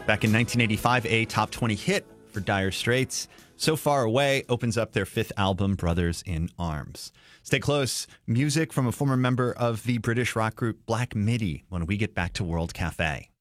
Back in 1985, a top 20 hit for Dire Straits. So Far Away opens up their fifth album, Brothers in Arms. Stay close. Music from a former member of the British rock group Black Midi when we get back to World Cafe.